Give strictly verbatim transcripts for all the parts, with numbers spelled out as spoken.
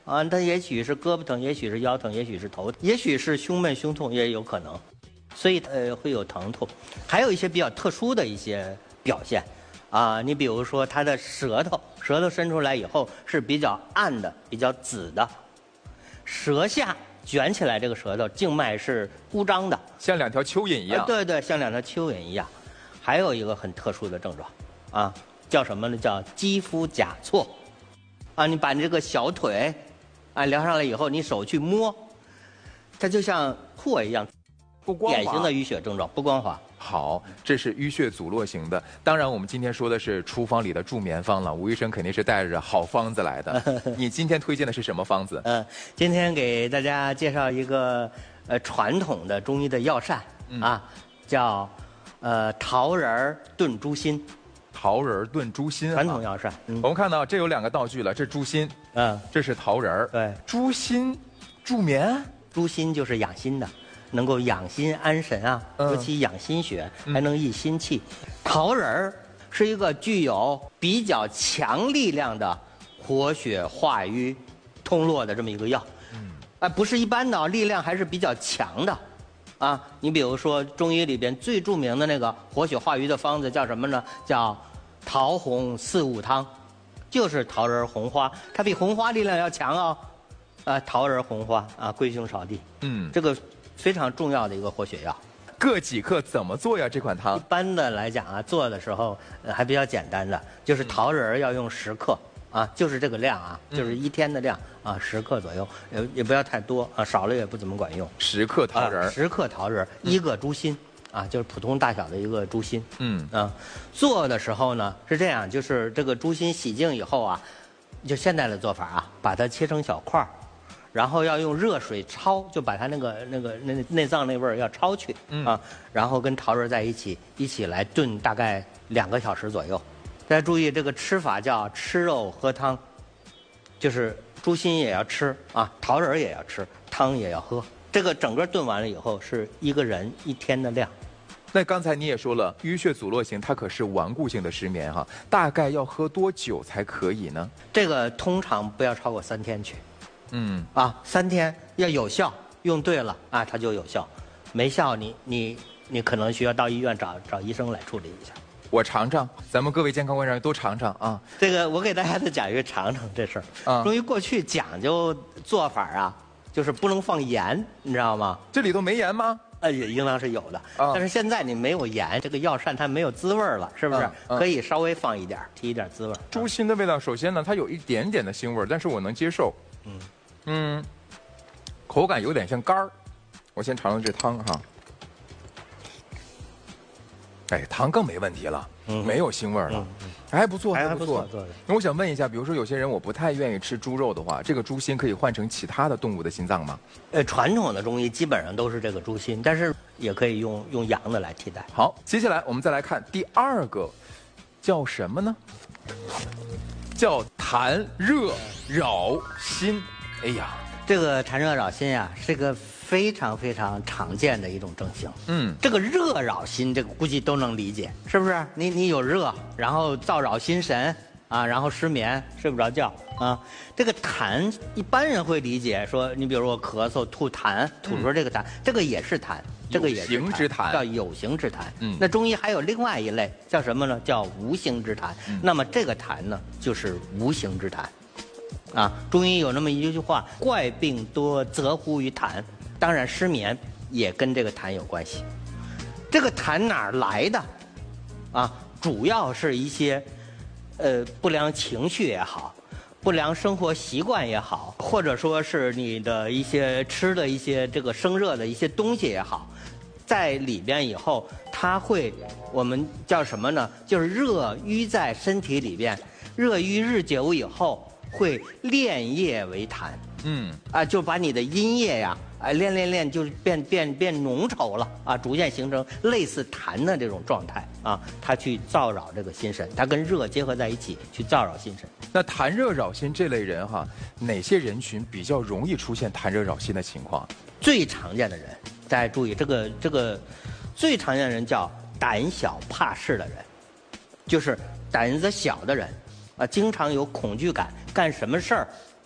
啊，它也许是胳膊疼，也许是腰疼，也许是头疼，也许是胸闷胸痛也有可能，所以呃会有疼痛。还有一些比较特殊的一些表现，啊，你比如说他的舌头，舌头伸出来以后是比较暗的，比较紫的，舌下卷起来，这个舌头静脉是鼓张的， 像两条蚯蚓一样。 啊、对对，像两条蚯蚓一样。还有一个很特殊的症状，啊，叫什么呢？叫肌肤甲错。啊，你把你这个小腿，啊，撩上来以后，你手去摸，它就像破一样， 不光滑， 典型的淤血症状，不光滑。 好，这是淤血阻络型的。当然，我们今天说的是厨房里的助眠方了。吴医生肯定是带着好方子来的。你今天推荐的是什么方子？ 嗯、呃，今天给大家介绍一个呃传统的中医的药膳、嗯、啊，叫呃桃仁炖猪心。 桃仁炖猪心， 传统药膳。 嗯、我们看到这有两个道具了，这猪心， 嗯， 这是桃仁。 对， 猪心助眠， 猪心就是养心的。能够养心安神啊，尤其养心血，嗯、还能益心气。桃仁儿是一个具有比较强力量的活血化瘀、通络的这么一个药。嗯，啊，不是一般的，力量还是比较强的。啊，你比如说中医里边最著名的那个活血化瘀的方子叫什么呢？叫桃红四物汤，就是桃仁红花，它比红花力量要强哦。啊，桃仁红花啊，龟兄少地。嗯，这个。非常重要的一个活血药， 各几克怎么做呀？这款汤一般的来讲啊，做的时候、呃、还比较简单的，就是桃仁要用十克啊，就是这个量啊，就是一天的量啊，十克左右，也也不要太多啊，少了也不怎么管用。 十克桃仁、啊， 十克桃仁，一个猪心啊，就是普通大小的一个猪心。 嗯啊，做的时候呢是这样，就是这个猪心洗净以后啊，就现在的做法啊，把它切成小块儿。然后要用热水焯，就把它那个那个那内脏那味儿要焯去、嗯、啊，然后跟桃仁在一起一起来炖大概两个小时左右。大家注意这个吃法叫吃肉喝汤，就是猪心也要吃啊，桃仁也要吃，汤也要喝。这个整个炖完了以后是一个人一天的量。 那刚才你也说了，淤血阻络型它可是顽固性的失眠哈，大概要喝多久才可以呢？ 这个通常不要超过三天去。 嗯啊，三天要有效，用对了啊，它就有效；没效你，你你你可能需要到医院找找医生来处理一下。 我尝尝，咱们各位健康观众都尝尝啊。 这个我给大家再讲一个尝尝这事儿。啊，中医过去讲究做法啊，就是不能放盐，你知道吗？ 这里头没盐吗？ 呃，也应当是有的。啊，但是现在你没有盐，这个药膳它没有滋味了，是不是？啊啊、可以稍微放一点，提一点滋味。 猪心的味道，首先呢，它有一点点的腥味，但是我能接受。嗯。嗯，口感有点像干儿，我先尝尝这汤哈。哎，汤更没问题了，嗯、没有腥味了，嗯、还不错，还不错。那我想问一下，比如说有些人我不太愿意吃猪肉的话，这个猪心可以换成其他的动物的心脏吗？ 呃，传统的中医基本上都是这个猪心，但是也可以用用羊的来替代。 好，接下来我们再来看第二个，叫什么呢？叫痰热扰心。哎呀， 这个痰热扰心呀、啊，是个非常非常常见的一种症型。嗯，这个热扰心，这个估计都能理解，是不是？你你有热，然后燥扰心神啊，然后失眠，睡不着觉啊。这个痰，一般人会理解说，你比如说我咳嗽吐痰，吐出这个痰，嗯、这个也是痰，这个也是有形之痰， 叫有形之痰。嗯，那中医还有另外一类叫什么呢？叫无形之痰。嗯、那么这个痰呢，就是无形之痰。啊，中医有那么一句话：怪病多则乎于痰。当然，失眠也跟这个痰有关系。这个痰哪儿来的？啊，主要是一些呃不良情绪也好，不良生活习惯也好，或者说是你的一些吃的一些这个生热的一些东西也好，在里边以后，它会我们叫什么呢？就是热淤在身体里边，热淤日久以后。会炼液为痰，嗯，啊，就把你的阴液呀，啊，炼炼炼，就变变变浓稠了啊，逐渐形成类似痰的这种状态啊，它去燥扰这个心神，它跟热结合在一起去燥扰心神。 那痰热扰心这类人哈，哪些人群比较容易出现痰热扰心的情况？ 最常见的人，大家注意，这个这个最常见的人叫胆小怕事的人，就是胆子小的人。啊，经常有恐惧感，干什么事儿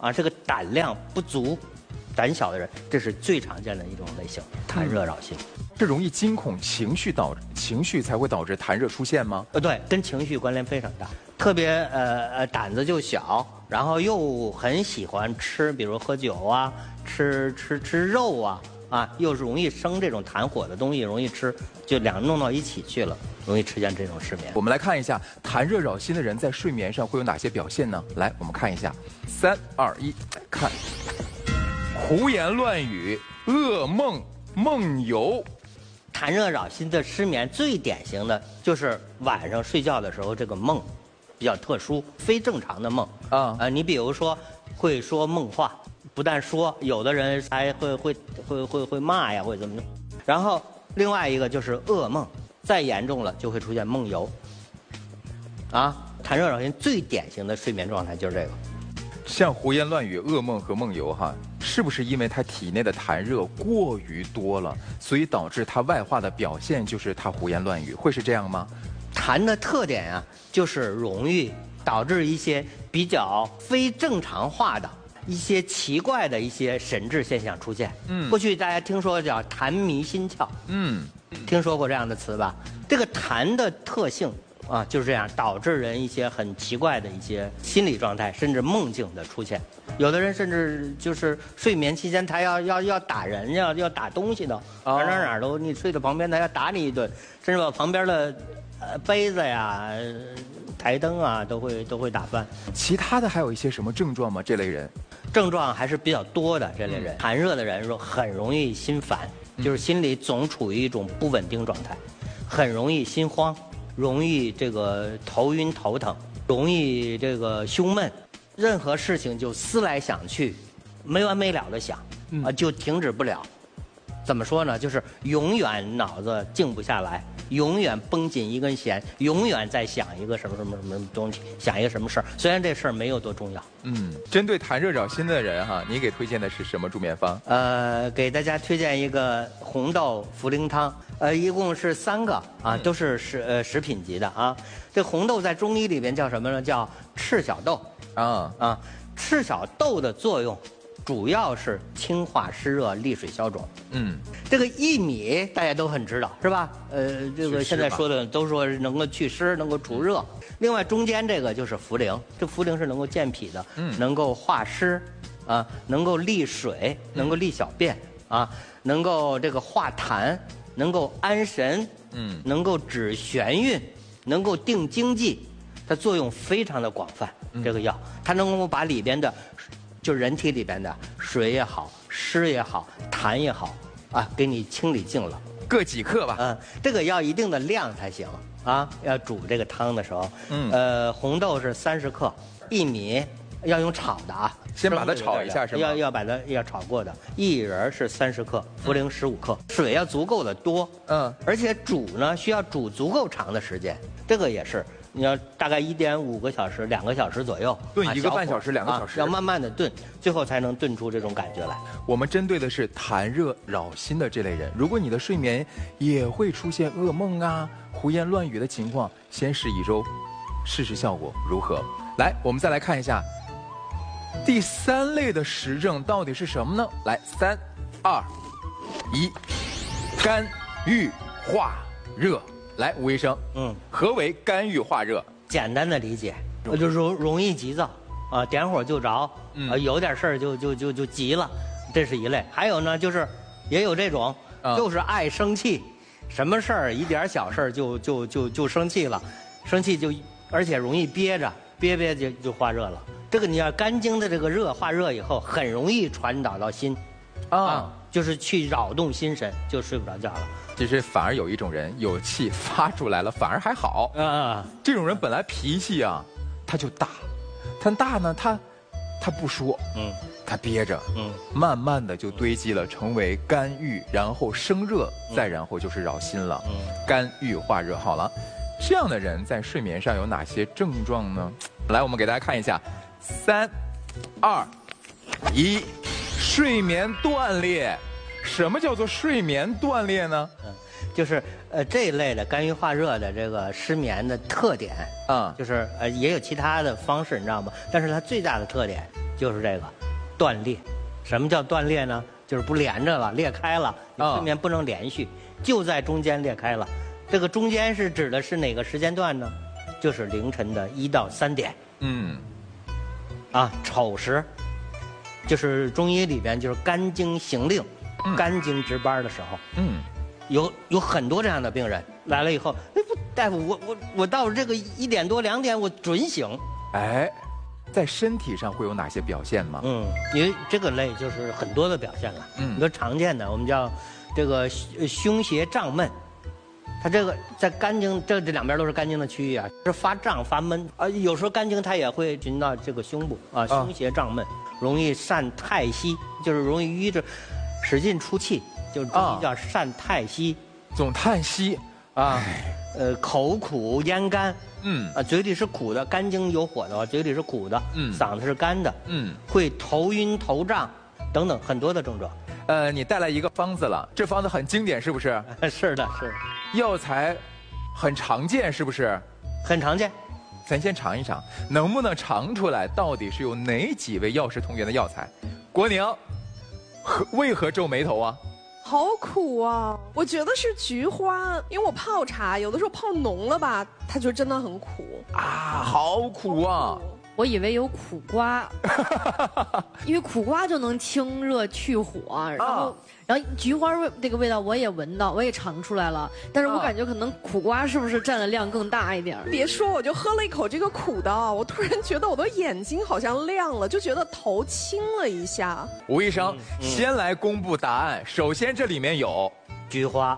啊，这个胆量不足、胆小的人，这是最常见的一种类型，痰热扰心。 是容易惊恐情绪导情绪才会导致痰热出现吗？ 呃，对，跟情绪关联非常大。特别呃呃胆子就小，然后又很喜欢吃，比如喝酒啊，吃吃吃肉啊，啊，又是容易生这种痰火的东西，容易吃，就两个弄到一起去了，容易出现这种失眠。 我们来看一下痰热扰心的人在睡眠上会有哪些表现呢？来，我们看一下，三二一，看，胡言乱语、噩梦、梦游。 痰热扰心的失眠最典型的就是晚上睡觉的时候，这个梦比较特殊，非正常的梦啊。 啊、 呃，你比如说会说梦话，不但说，有的人还会会会会会骂呀，会怎么着。然后另外一个就是噩梦，再严重了就会出现梦游。啊，痰热扰心最典型的睡眠状态就是这个。 像胡言乱语、噩梦和梦游哈，是不是因为他体内的痰热过于多了，所以导致他外化的表现就是他胡言乱语，会是这样吗？ 痰的特点啊，就是容易导致一些比较非正常化的一些奇怪的一些神志现象出现。嗯，过去大家听说叫痰迷心窍， 嗯， 听说过这样的词吧？这个痰的特性啊，就是这样，导致人一些很奇怪的一些心理状态，甚至梦境的出现。有的人甚至就是睡眠期间，他要要要打人，要要打东西的，哪哪哪都，你睡在旁边，他要打你一顿，甚至把旁边的呃杯子呀、台灯啊都会都会打翻。 其他的还有一些什么症状吗？这类人症状还是比较多的。这类人，痰热的人说很容易心烦，就是心里总处于一种不稳定状态，很容易心慌。容易这个头晕头疼，容易这个胸闷，任何事情就思来想去，没完没了的想，啊，就停止不了。怎么说呢？就是永远脑子静不下来，永远绷紧一根弦，永远在想一个什么什么什么东西，想一个什么事儿。虽然这事儿没有多重要。 嗯，针对痰热扰心的人哈，你给推荐的是什么助眠方？ 呃，给大家推荐一个红豆茯苓汤，呃，一共是三个啊，都是食呃食品级的啊。这红豆在中医里边叫什么呢？叫赤小豆啊啊。赤小豆的作用主要是清化湿热、利水消肿。 嗯， 这个薏米大家都很知道是吧？呃，这个现在说的都说能够祛湿、能够除热。另外中间这个就是茯苓，这茯苓是能够健脾的，嗯，能够化湿，啊，能够利水，能够利小便，啊，能够这个化痰，能够安神，嗯，能够止眩晕，能够定经济，它作用非常的广泛。这个药它能够把里边的，就是人体里边的水也好、湿也好、痰也好，啊，给你清理净了。 各几克吧？ 嗯，这个要一定的量才行啊。要煮这个汤的时候，嗯，呃，红豆是三十克，薏米要用炒的啊， 先把它炒一下是吗？ 要要把它要炒过的。薏仁是三十克，茯苓十五克，水要足够的多，嗯，而且煮呢需要煮足够长的时间，这个也是。你要大概一点五个小时、两个小时左右， 炖一个半小时、两个小时， 要慢慢的炖，最后才能炖出这种感觉来。 我们针对的是痰热扰心的这类人，如果你的睡眠也会出现噩梦啊、胡言乱语的情况，先试一周，试试效果如何。来，我们再来看一下第三类的实证到底是什么呢？来，三、二、一，肝郁化热。来，吴医生，嗯，何为肝郁化热？ 简单的理解，就容容易急躁啊，点火就着，嗯、啊，有点事儿就就就就急了，这是一类。还有呢，就是也有这种，嗯、就是爱生气，什么事儿一点小事儿就就就就生气了，生气就而且容易憋着，憋憋就就化热了。这个你要肝经的这个热化热以后，很容易传导到心，啊，啊就是去扰动心神，就睡不着觉了。 其实反而有一种人有气发出来了，反而还好啊。这种人本来脾气啊，他就大，他大呢，他他不说，嗯，他憋着，嗯，慢慢的就堆积了，成为肝郁，然后生热，再然后就是扰心了。嗯，肝郁化热。好了，这样的人在睡眠上有哪些症状呢？来，我们给大家看一下，三、二、一，睡眠断裂。什么叫做睡眠断裂呢？嗯， 就是呃这一类的肝郁化热的这个失眠的特点啊，嗯、就是呃也有其他的方式，你知道吗？但是它最大的特点就是这个断裂。什么叫断裂呢？就是不连着了，裂开了，你睡眠不能连续，就在中间裂开了。这个中间是指的是哪个时间段呢？就是凌晨的一到三点。嗯。啊，丑时，就是中医里边就是肝经行令，嗯、肝经值班的时候。嗯。有有很多这样的病人来了以后，哎不，大夫，我我我到了这个一点多两点我准醒。哎， 在身体上会有哪些表现吗？ 嗯，因为这个类就是很多的表现了。嗯，你说常见的我们叫这个胸胁胀闷，它这个在肝经这这两边都是肝经的区域啊，是发胀发闷啊。有时候肝经它也会进到这个胸部啊，胸胁胀闷，容易散太息，就是容易淤着，使劲出气。就是中医叫善太息， 总叹息啊， 呃，口苦咽干，嗯，啊，嘴里是苦的，肝经有火的话，嘴里是苦的，嗯，嗓子是干的，嗯，会头晕头胀，等等很多的症状。 呃，你带来一个方子了，这方子很经典，是不是？ 是的，是。 药材很常见，是不是？ 很常见。 咱先尝一尝，能不能尝出来到底是有哪几味药食同源的药材？国宁，何为何皱眉头啊？ 好苦啊！我觉得是菊花，因为我泡茶有的时候泡浓了吧，它就真的很苦啊，好苦啊！ 我以为有苦瓜，因为苦瓜就能清热去火，然后、啊、然后菊花这个味道我也闻到，我也尝出来了，但是我感觉可能苦瓜是不是占的量更大一点？ 别说，我就喝了一口这个苦的，我突然觉得我的眼睛好像亮了，就觉得头轻了一下。 吴医生，嗯嗯、先来公布答案。首先，这里面有菊花。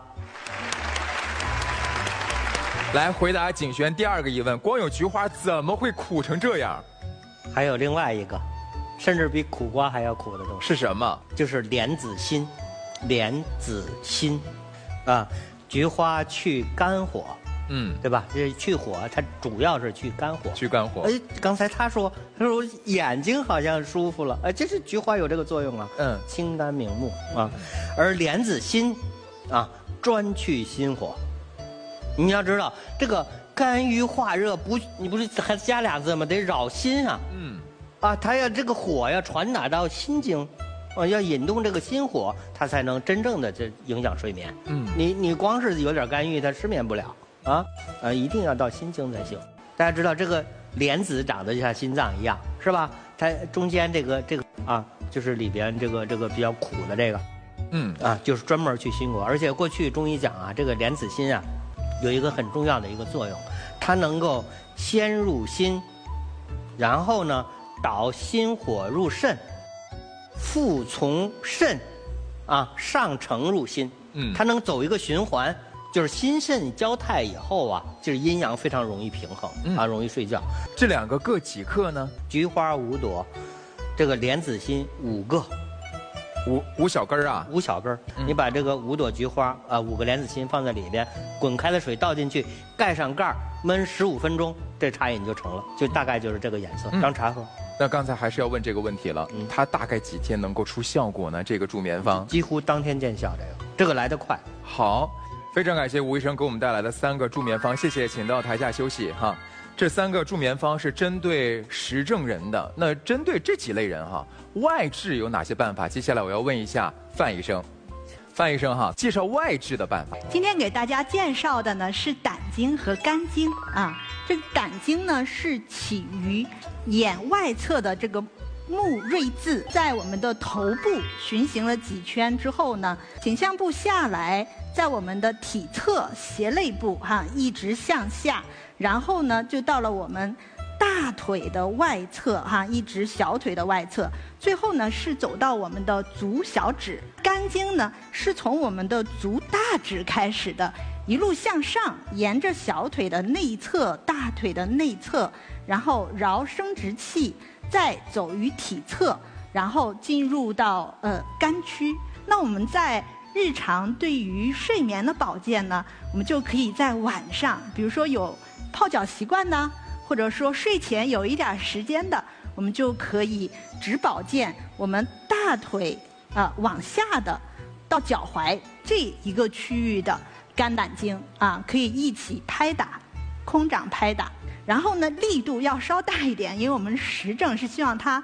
来回答景璇第二个疑问：光有菊花怎么会苦成这样？ 还有另外一个，甚至比苦瓜还要苦的东西是什么？ 就是莲子心。莲子心，啊，菊花去肝火，嗯，对吧？这去火，它主要是去肝火。 去肝火。 哎，刚才他说，他说我眼睛好像舒服了，哎，这是菊花有这个作用啊。嗯，清肝明目啊，而莲子心，啊，专去心火。你要知道，这个肝郁化热不，你不是还加俩字吗？得扰心啊。嗯。啊，它要这个火要传达到心经。啊，要引动这个心火，它才能真正的这影响睡眠。嗯，你你光是有点肝郁，它失眠不了啊。呃，一定要到心经才行。大家知道这个莲子长得就像心脏一样，是吧？它中间这个这个啊，就是里边这个这个比较苦的这个，嗯啊，就是专门去心火。而且过去中医讲啊，这个莲子心啊，有一个很重要的一个作用，它能够先入心，然后呢导心火入肾。复从肾，啊上承入心，嗯，它能走一个循环，就是心肾交泰以后啊，就是阴阳非常容易平衡，嗯、啊，容易睡觉。 这两个各几克呢？ 菊花五朵，这个莲子心五个， 五五小根儿啊， 五小根儿。嗯、你把这个五朵菊花啊，五个莲子心放在里边，滚开的水倒进去，盖上盖儿，焖十五分钟，这茶饮就成了，就大概就是这个颜色，当茶喝。 那刚才还是要问这个问题了，嗯，它大概几天能够出效果呢？这个助眠方几乎当天见效，这个这个来得快。 好，非常感谢吴医生给我们带来的三个助眠方，谢谢，请到台下休息哈。这三个助眠方是针对实证人的，那针对这几类人哈，外治有哪些办法？接下来我要问一下范医生。范医生哈，介绍外治的办法。 今天给大家介绍的呢是胆经和肝经啊。这个胆经呢是起于眼外侧的这个目锐眦，在我们的头部巡行了几圈之后呢，颈项部下来，在我们的体侧胁肋部哈、啊、一直向下，然后呢就到了我们大腿的外侧哈、啊，一直小腿的外侧，最后呢是走到我们的足小指。肝经呢是从我们的足大指开始的，一路向上，沿着小腿的内侧、大腿的内侧，然后绕生殖器，再走于体侧，然后进入到呃肝区。那我们在日常对于睡眠的保健呢，我们就可以在晚上，比如说有泡脚习惯呢，或者说睡前有一点时间的，我们就可以只保健我们大腿啊、呃、往下的到脚踝这一个区域的肝胆经啊，可以一起拍打，空掌拍打。然后呢，力度要稍大一点，因为我们实证是希望它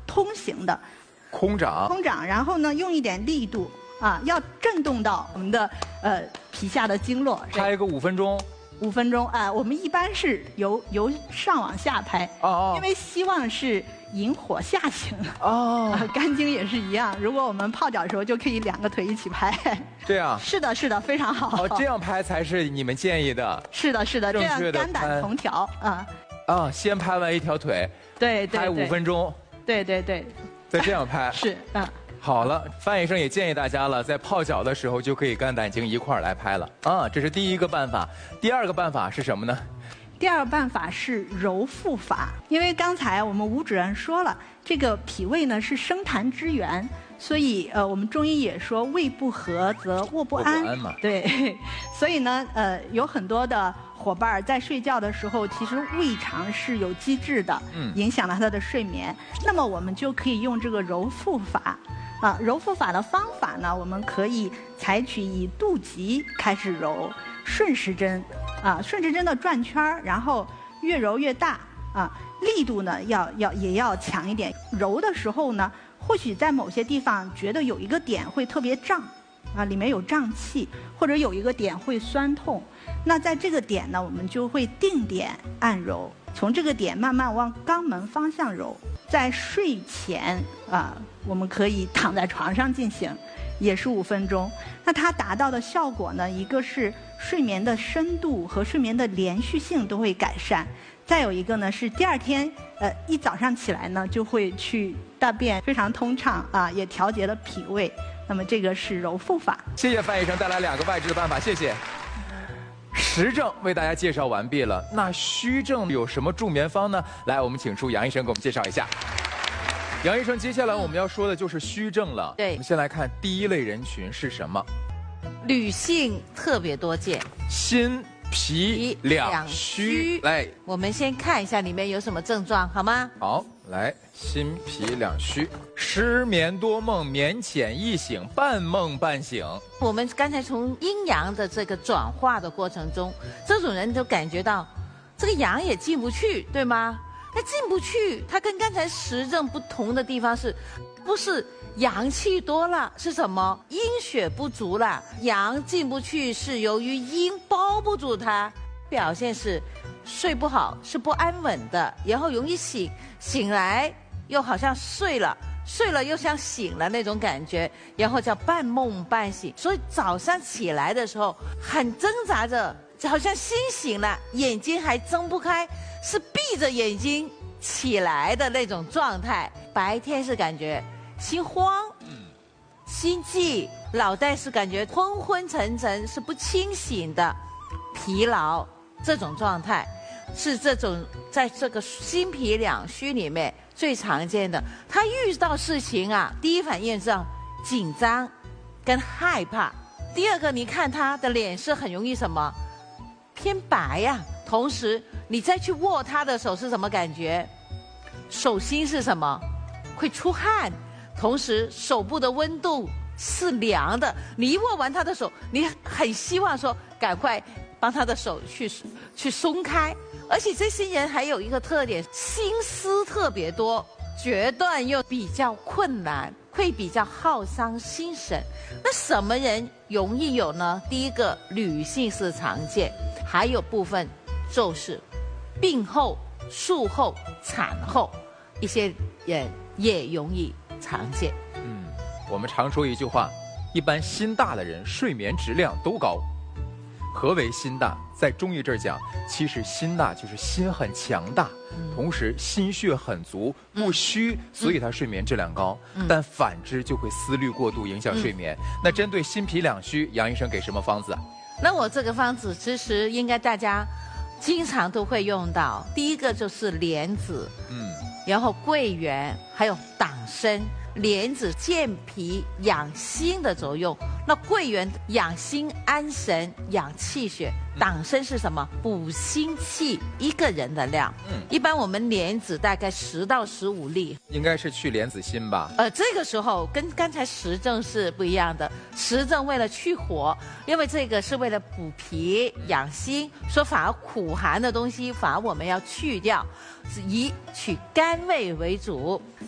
通行的。 空掌。 空掌，然后呢，用一点力度啊，要震动到我们的呃皮下的经络。 拍个五分钟。 五分钟啊、呃，我们一般是由由上往下拍，哦哦，因为希望是引火下行。哦，呃、肝经也是一样，如果我们泡脚的时候就可以两个腿一起拍。 这样。 是的，是的，非常好。 哦，这样拍才是你们建议的。 是的，是的，这样肝胆同调啊。 啊，先拍完一条腿。 对对。 拍五分钟。 对对对。 再这样拍。 是，嗯。 好了，范医生也建议大家了，在泡脚的时候就可以肝胆经一块儿来拍了啊，这是第一个办法。第二个办法是什么呢？ 第二个办法是揉腹法，因为刚才我们吴主任说了，这个脾胃呢是生痰之源，所以呃，我们中医也说胃不和则卧不安。卧不安嘛。对，所以呢，呃，有很多的伙伴在睡觉的时候，其实胃肠是有积滞的，嗯，影响了他的睡眠。那么我们就可以用这个揉腹法。啊，揉腹法的方法呢，我们可以采取以肚脐开始揉，顺时针，啊，顺时针的转圈儿，然后越揉越大，啊，力度呢要要也要强一点。揉的时候呢，或许在某些地方觉得有一个点会特别胀，啊，里面有胀气，或者有一个点会酸痛，那在这个点呢，我们就会定点按揉，从这个点慢慢往肛门方向揉。在睡前啊，我们可以躺在床上进行，也是五分钟。那它达到的效果呢，一个是睡眠的深度和睡眠的连续性都会改善，再有一个呢是第二天呃一早上起来呢就会去大便非常通畅啊，也调节了脾胃。那么这个是揉腹法。 谢谢范医生带来两个外治的办法，谢谢。实证为大家介绍完毕了，那虚症有什么助眠方呢？来，我们请出杨医生给我们介绍一下。杨医生，接下来我们要说的就是虚症了。 对， 我们先来看第一类人群是什么？ 女性特别多见， 心脾两虚。来， 我们先看一下里面有什么症状，好吗？ 好，来，心脾两虚，失眠多梦，眠浅易醒，半梦半醒。 我们刚才从阴阳的这个转化的过程中，这种人就感觉到这个阳也进不去，对吗？那进不去，它跟刚才实证不同的地方是，不是阳气多了，是什么？阴血不足了，阳进不去是由于阴包不住它，表现是睡不好，是不安稳的，然后容易醒，醒来又好像睡了，睡了又像醒了那种感觉，然后叫半梦半醒。所以早上起来的时候很挣扎着，好像心醒了，眼睛还睁不开，是闭着眼睛起来的那种状态。白天是感觉心慌、心悸，脑袋是感觉昏昏沉沉，是不清醒的，疲劳，这种状态是这种在这个心脾两虚里面最常见的。他遇到事情啊，第一反应是紧张跟害怕。第二个，你看他的脸是很容易什么偏白呀、啊，同时你再去握他的手是什么感觉？手心是什么？会出汗，同时手部的温度是凉的。你一握完他的手，你很希望说赶快帮他的手去去松开。而且这些人还有一个特点，心思特别多，决断又比较困难，会比较耗伤心神。那什么人容易有呢？第一个，女性是常见，还有部分就是病后、术后、产后，一些人也容易常见。 嗯，我们常说一句话，一般心大的人睡眠质量都高。何为心大？在中医这儿讲，其实心大就是心很强大，嗯、同时心血很足，不虚，嗯、所以他睡眠质量高。嗯、但反之就会思虑过度，影响睡眠。嗯、那针对心脾两虚，杨医生给什么方子啊？ 那我这个方子其实应该大家经常都会用到。第一个就是莲子，嗯，然后桂圆，还有党参。莲子健脾养心的作用，那桂圆养心安神、养气血，党参是什么？补心气，一个人的量。嗯，一般我们莲子大概十到十五粒， 应该是去莲子心吧？ 呃，这个时候跟刚才实证是不一样的。实证为了去火，因为这个是为了补脾养心，说反而苦寒的东西反而我们要去掉，以取甘味为主。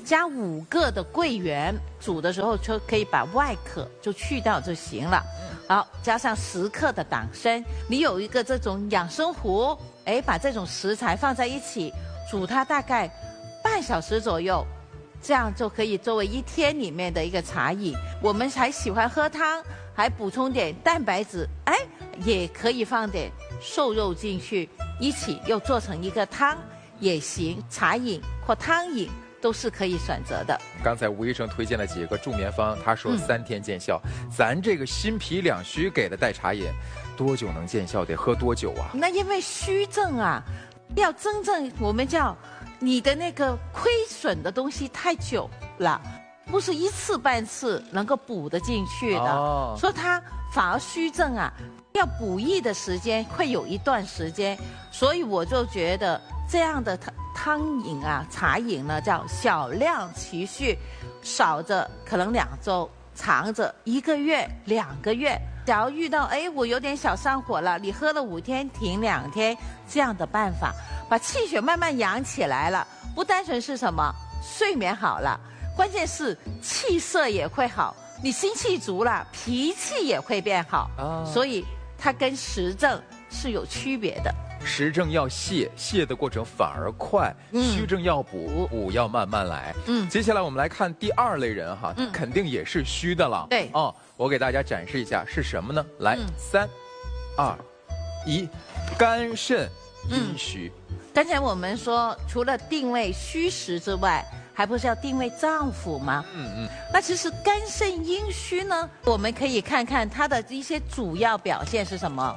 加五个的桂圆，煮的时候就可以把外壳就去掉就行了。好，加上十克的党参，你有一个这种养生壶，哎，把这种食材放在一起煮它大概半小时左右，这样就可以作为一天里面的一个茶饮。我们还喜欢喝汤，还补充点蛋白质，哎，也可以放点瘦肉进去，一起又做成一个汤也行，茶饮或汤饮都是可以选择的。 刚才吴医生推荐了几个助眠方，他说三天见效。嗯、咱这个心脾两虚给的代茶饮，多久能见效？得喝多久啊？ 那因为虚症啊，要真正我们叫你的那个亏损的东西太久了，不是一次半次能够补得进去的。哦、所以它反而虚症啊，要补益的时间会有一段时间。所以我就觉得这样的汤汤饮啊、茶饮呢，叫小量其序，少着可能两周，长着一个月、两个月。假如遇到哎，我有点小上火了，你喝了五天停两天，这样的办法，把气血慢慢养起来了。不单纯是什么睡眠好了，关键是气色也会好，你心气足了，脾气也会变好。哦、所以它跟实症是有区别的。 实症要泻，泻的过程反而快；嗯、虚症要补，补要慢慢来。嗯，接下来我们来看第二类人哈，嗯、肯定也是虚的了。 对哦，我给大家展示一下是什么呢？来，嗯、三、二、一，肝肾阴虚。 嗯、刚才我们说，除了定位虚实之外，还不是要定位脏腑吗？嗯嗯。那其实肝肾阴虚呢，我们可以看看它的一些主要表现是什么。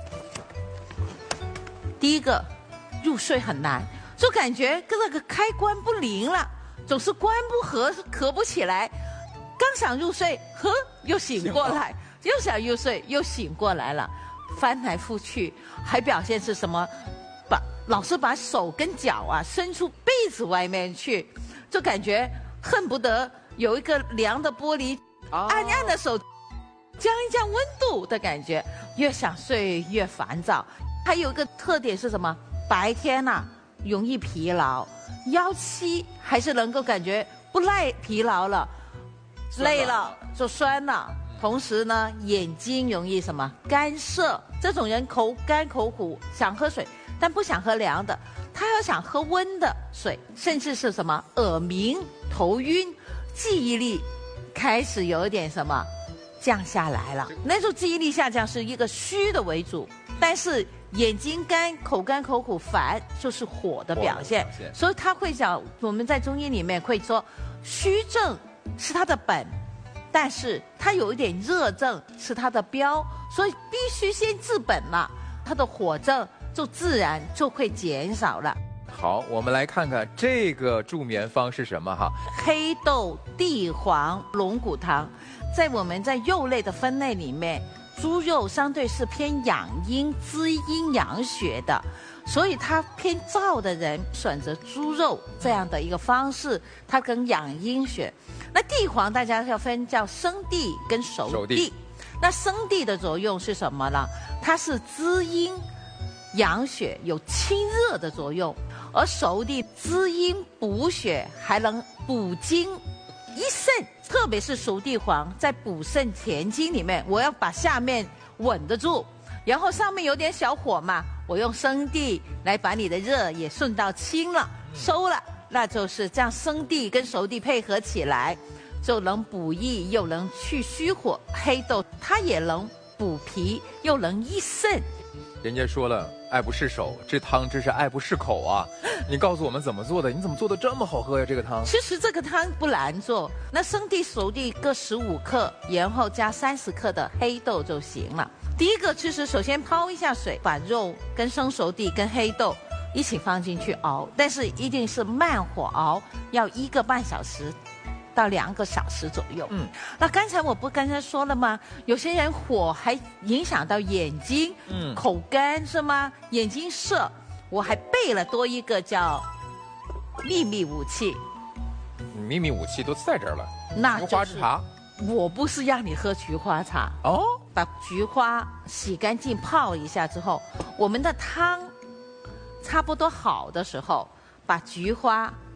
第一个，入睡很难，就感觉跟那个开关不灵了，总是关不合，合不起来。刚想入睡，呵，又醒过来，又想入睡，又醒过来了，翻来覆去，还表现是什么？把老是把手跟脚啊伸出被子外面去，就感觉恨不得有一个凉的玻璃，哦、暗暗的手降一降温度的感觉，越想睡越烦躁。还有一个特点是什么？白天呐、啊、容易疲劳，腰膝还是能够感觉不耐疲劳了，累了就酸了。同时呢，眼睛容易什么干涩，这种人口干口苦，想喝水但不想喝凉的，他要想喝温的水，甚至是什么耳鸣、头晕，记忆力开始有一点什么降下来了。那种记忆力下降是一个虚的为主，但是眼睛干、口干口苦、烦，就是火的表现。表现所以他会讲，我们在中医里面会说，虚症是它的本，但是它有一点热症是它的标，所以必须先治本了，它的火症就自然就会减少了。 好，我们来看看这个助眠方是什么哈？ 黑豆地黄龙骨汤，在我们在肉类的分类里面，猪肉相对是偏养阴、滋阴养血的，所以它偏燥的人选择猪肉这样的一个方式，它跟养阴血。那地黄大家要分叫生地跟熟地。熟地那生地的作用是什么呢？它是滋阴养血，有清热的作用；而熟地滋阴补血，还能补精益肾。特别是熟地黄在补肾填精里面，我要把下面稳得住，然后上面有点小火嘛，我用生地来把你的热也顺道清了、收了，那就是这样，生地跟熟地配合起来，就能补益又能去虚火。黑豆它也能补脾又能益肾。 人家说了，爱不释手，这汤真是爱不释口啊！你告诉我们怎么做的？你怎么做的这么好喝呀？这个汤其实这个汤不难做，那生地、熟地各十五克，然后加三十克的黑豆就行了。第一个其实首先泡一下水，把肉跟生熟地跟黑豆一起放进去熬，但是一定是慢火熬，要一个半小时到两个小时左右。嗯，那刚才我不刚才说了吗？有些人火还影响到眼睛，嗯，口干是吗？眼睛涩，我还备了多一个叫秘密武器。 秘密武器都在这儿了， 那菊花茶。 我不是让你喝菊花茶哦，把菊花洗干净泡一下之后，我们的汤差不多好的时候，把菊花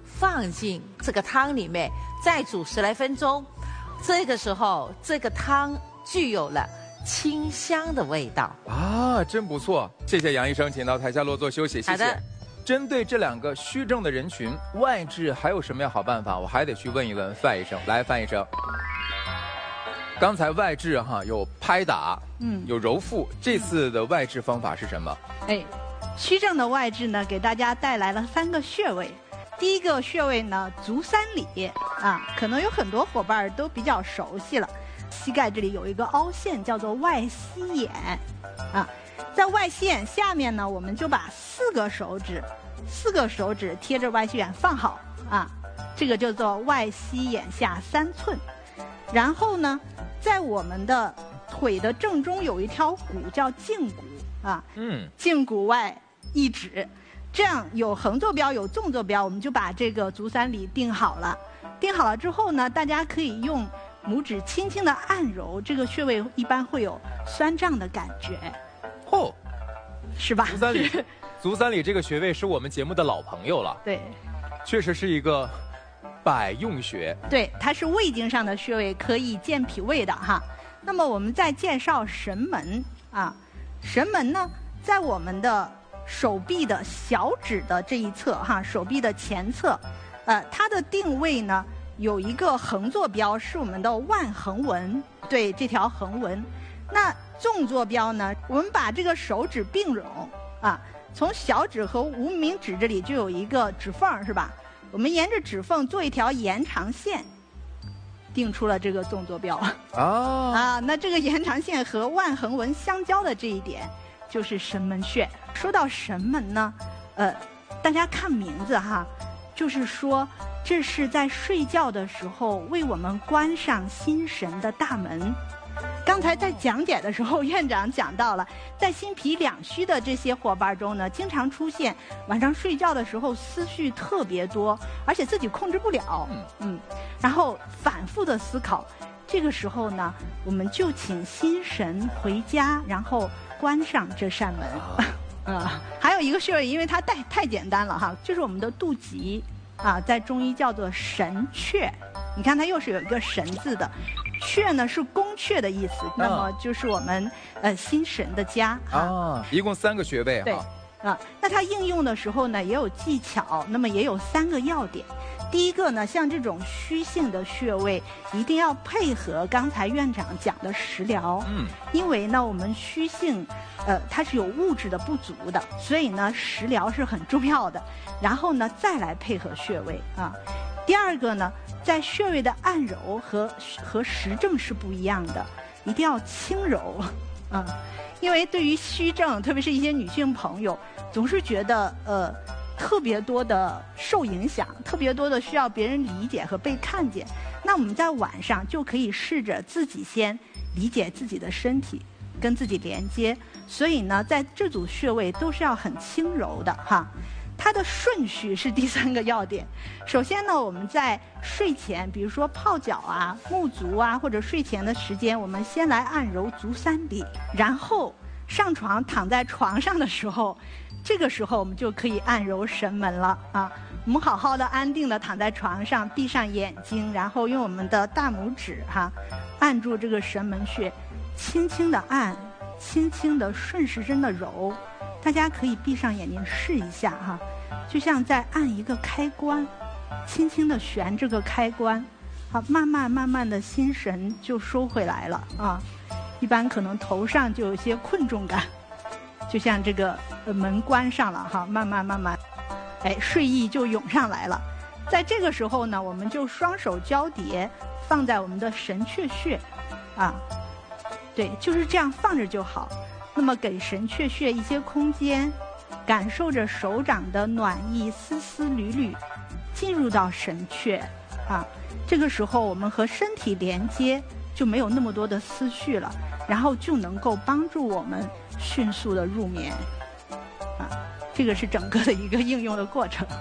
放进这个汤里面，再煮十来分钟。这个时候，这个汤具有了清香的味道啊，真不错。谢谢杨医生，请到台下落座休息。谢谢。 好的。 针对这两个虚症的人群，外治还有什么样好办法？我还得去问一问范医生。来，范医生，刚才外治哈有拍打，嗯，有揉腹，这次的外治方法是什么？ 哎，虚症的外治呢，给大家带来了三个穴位。第一个穴位呢，足三里啊，可能有很多伙伴都比较熟悉了。膝盖这里有一个凹陷，叫做外膝眼啊。在外膝眼下面呢，我们就把四个手指，四个手指贴着外膝眼放好啊，这个叫做外膝眼下三寸。然后呢，在我们的腿的正中有一条骨叫胫骨啊，嗯，胫骨外一指，这样有横坐标有纵坐标，我们就把这个足三里定好了。定好了之后呢，大家可以用拇指轻轻的按揉这个穴位，一般会有酸胀的感觉。 哦， 是吧？ 足三里，足三里这个穴位是我们节目的老朋友了。 对， 确实是一个百用穴。 对，它是胃经上的穴位，可以健脾胃的哈。那么我们再介绍神门啊，神门呢，在我们的手臂的小指的这一侧哈，手臂的前侧，呃，它的定位呢有一个横坐标，是我们的腕横纹，对，这条横纹。那纵坐标呢，我们把这个手指并拢啊，从小指和无名指这里就有一个指缝，是吧？我们沿着指缝做一条延长线，定出了这个纵坐标。啊啊，那这个延长线和腕横纹相交的这一点就是神门穴。说到神门呢，呃，大家看名字哈，就是说这是在睡觉的时候为我们关上心神的大门。刚才在讲解的时候，院长讲到了，在心脾两虚的这些伙伴中呢，经常出现晚上睡觉的时候思绪特别多，而且自己控制不了，嗯，然后反复的思考。这个时候呢，我们就请心神回家，然后关上这扇门。啊，还有一个穴位，因为它太太简单了哈，就是我们的肚脐啊，在中医叫做神阙。你看它又是有一个神字的。阙呢是宫阙的意思，那么就是我们呃心神的家啊。一共三个穴位哈。 对啊，那它应用的时候呢也有技巧，那么也有三个要点。第一个呢，像这种虚性的穴位，一定要配合刚才院长讲的食疗，嗯，因为呢我们虚性，呃它是有物质的不足的，所以呢食疗是很重要的。然后呢再来配合穴位啊。第二个呢，在穴位的按揉和和实证是不一样的，一定要轻柔，啊，因为对于虚症，特别是一些女性朋友，总是觉得呃特别多的受影响，特别多的需要别人理解和被看见。那我们在晚上就可以试着自己先理解自己的身体，跟自己连接。所以呢，在这组穴位都是要很轻柔的哈。它的顺序是第三个要点。首先呢，我们在睡前，比如说泡脚啊、沐足啊，或者睡前的时间，我们先来按揉足三里，然后上床躺在床上的时候，这个时候我们就可以按揉神门了啊。我们好好的安定的躺在床上，闭上眼睛，然后用我们的大拇指哈、啊，按住这个神门穴，轻轻的按，轻轻的顺时针的揉。大家可以闭上眼睛试一下哈，就像在按一个开关，轻轻的旋这个开关，好，慢慢慢慢的心神就收回来了啊。一般可能头上就有些困重感，就像这个门关上了哈，慢慢慢慢，哎，睡意就涌上来了。在这个时候呢，我们就双手交叠放在我们的神阙穴，啊，对，就是这样放着就好。那么给神阙穴一些空间，感受着手掌的暖意丝丝缕缕进入到神阙啊。这个时候我们和身体连接，就没有那么多的思绪了，然后就能够帮助我们迅速的入眠啊。这个是整个的一个应用的过程。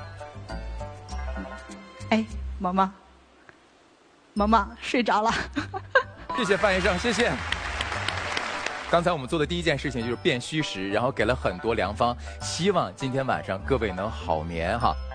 哎，毛毛，毛毛睡着了。 谢谢范医生，谢谢。刚才我们做的第一件事情就是辨虚实，然后给了很多良方，希望今天晚上各位能好眠哈。